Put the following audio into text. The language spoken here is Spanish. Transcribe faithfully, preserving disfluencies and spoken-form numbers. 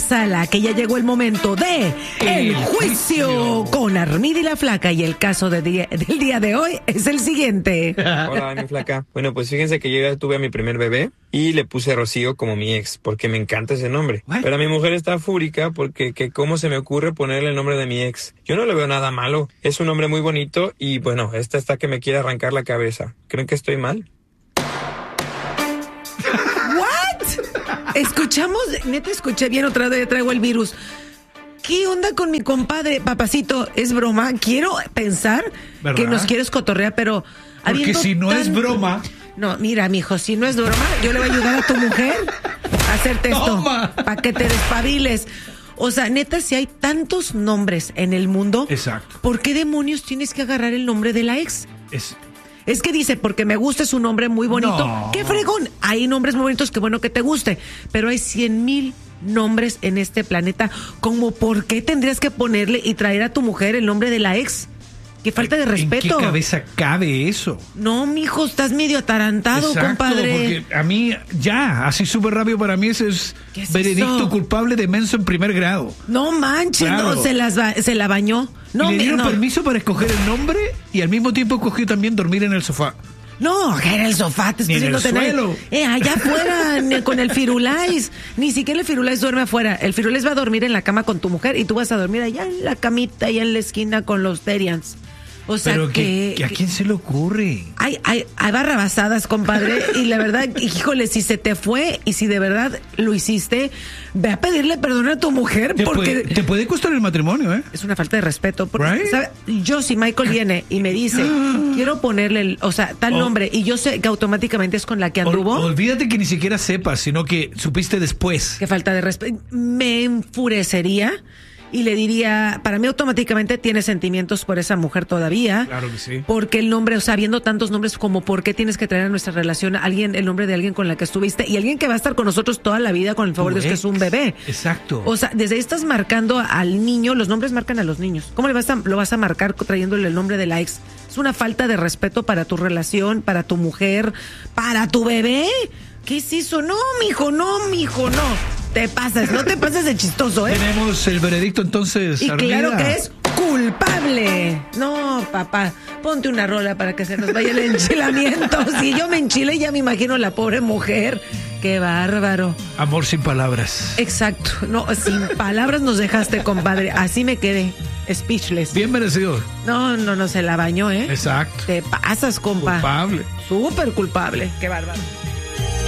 sala que ya llegó el momento de El Juicio con Armida y la Flaca, y el caso de día, del día de hoy es el siguiente. Hola, mi Flaca. Bueno, pues fíjense que yo ya tuve a mi primer bebé y le puse Rocío como mi ex porque me encanta ese nombre. What? Pero mi mujer está fúrica porque que cómo se me ocurre ponerle el nombre de mi ex. Yo no le veo nada malo, es un nombre muy bonito y bueno, esta está que me quiere arrancar la cabeza. ¿Creen que estoy mal? Escuchamos, neta escuché bien, otra vez traigo el virus. ¿Qué onda con mi compadre, papacito? ¿Es broma? Quiero pensar ¿verdad? Que nos quieres cotorrear, pero... Porque si no tan... es broma... No, mira, mijo, si no es broma, yo le voy a ayudar a tu mujer a hacerte esto, para que te despabiles. O sea, neta, si hay tantos nombres en el mundo, exacto, ¿por qué demonios tienes que agarrar el nombre de la ex? Es... Es que dice, porque me gusta, es un nombre muy bonito. No. ¡Qué fregón! Hay nombres muy bonitos, qué bueno que te guste. Pero hay cien mil nombres en este planeta. Como, ¿por qué tendrías que ponerle y traer a tu mujer el nombre de la ex? ¡Qué falta de respeto! ¿En qué cabeza cabe eso? No, mijo, estás medio atarantado, exacto, compadre. Porque a mí, ya, así súper rápido para mí ese es, es veredicto eso? Culpable de menso en primer grado. No manches, claro. No, se, las ba- se la bañó. No, y le dieron no. permiso para escoger el nombre y al mismo tiempo escogió también dormir en el sofá. No, en el sofá, te estoy diciendo tener. Suelo. Eh, allá afuera, con el Firulais. Ni siquiera el Firulais duerme afuera. El Firulais va a dormir en la cama con tu mujer y tú vas a dormir allá en la camita, allá en la esquina con los Terians. O sea, pero que, que, ¿a quién se le ocurre? Hay, hay, hay barrabasadas, compadre, y la verdad, híjole, si se te fue y si de verdad lo hiciste, ve a pedirle perdón a tu mujer te porque... Puede, te puede costar el matrimonio, ¿eh? Es una falta de respeto. Porque, right? ¿sabe? Yo, si Michael viene y me dice, quiero ponerle, el, o sea, tal oh. nombre, y yo sé que automáticamente es con la que anduvo... Ol, olvídate que ni siquiera sepas, sino que supiste después. Qué falta de respeto. Me enfurecería... Y le diría, para mí automáticamente tiene sentimientos por esa mujer todavía. Claro que sí. Porque el nombre, o sea, viendo tantos nombres como por qué tienes que traer a nuestra relación a alguien, el nombre de alguien con la que estuviste y alguien que va a estar con nosotros toda la vida con el favor de Dios, que es un bebé. Exacto. O sea, desde ahí estás marcando al niño, los nombres marcan a los niños. ¿Cómo le vas a, lo vas a marcar trayéndole el nombre de la ex? Es una falta de respeto para tu relación, para tu mujer, para tu bebé. ¿Qué es eso? No, mijo, no, mijo, no. Te pasas, no te pases de chistoso, ¿eh? Tenemos el veredicto entonces, y Armida. Claro que es culpable. No, papá, ponte una rola para que se nos vaya el enchilamiento. Si yo me enchile, ya me imagino la pobre mujer. Qué bárbaro. Amor sin palabras. Exacto. No, sin palabras nos dejaste, compadre. Así me quedé. Speechless. Bien merecido. No, no, no, se la bañó, ¿eh? Exacto. Te pasas, compa. Culpable. Súper culpable. Qué bárbaro.